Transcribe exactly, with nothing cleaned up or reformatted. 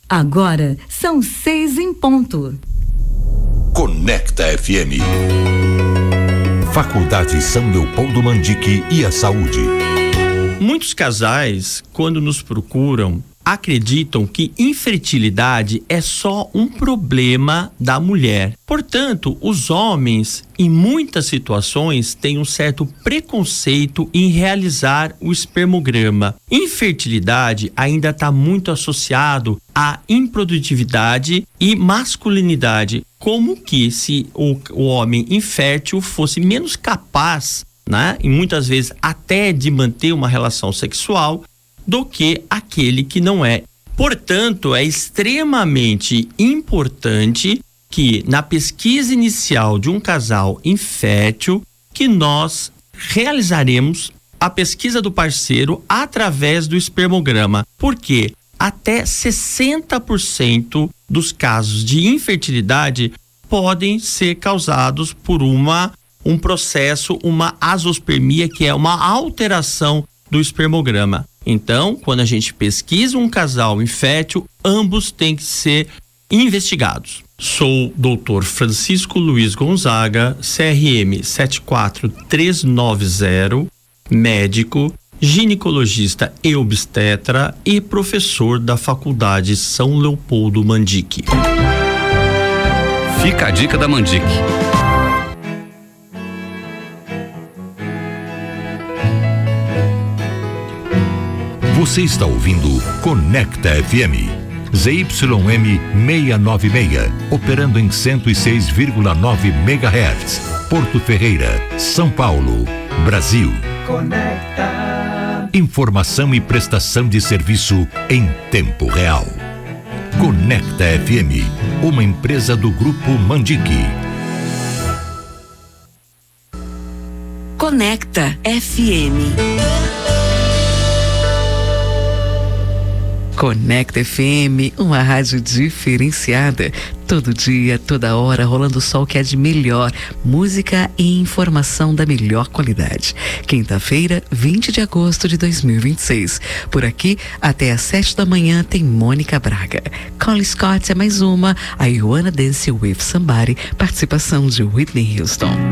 Agora são seis em ponto. Conecta F M. Faculdade São Leopoldo Mandique e a Saúde. Muitos casais, quando nos procuram, acreditam que infertilidade é só um problema da mulher. Portanto, os homens, em muitas situações, têm um certo preconceito em realizar o espermograma. Infertilidade ainda está muito associado à improdutividade e masculinidade, como que se o, o homem infértil fosse menos capaz, né, e muitas vezes até de manter uma relação sexual, do que aquele que não é. Portanto, é extremamente importante que na pesquisa inicial de um casal infértil, que nós realizaremos a pesquisa do parceiro através do espermograma, porque até sessenta por cento dos casos de infertilidade podem ser causados por uma, um processo, uma azospermia, que é uma alteração do espermograma. Então, quando a gente pesquisa um casal infértil, ambos têm que ser investigados. Sou doutor Francisco Luiz Gonzaga, C R M sete quatro três nove zero, médico, ginecologista e obstetra e professor da Faculdade São Leopoldo Mandique. Fica a dica da Mandique. Você está ouvindo Conecta F M, Z Y M seiscentos e noventa e seis, operando em cento e seis vírgula nove megahertz, Porto Ferreira, São Paulo, Brasil. Conecta. Informação e prestação de serviço em tempo real. Conecta F M, uma empresa do Grupo Mandique. Conecta F M. Conecta F M, uma rádio diferenciada. Todo dia, toda hora, rolando só o que é de melhor. Música e informação da melhor qualidade. Quinta-feira, vinte de agosto de dois mil e vinte e seis. Por aqui, até às sete da manhã, tem Mônica Braga. Cole Scott é mais uma. A You Wanna Dance With Somebody, participação de Whitney Houston.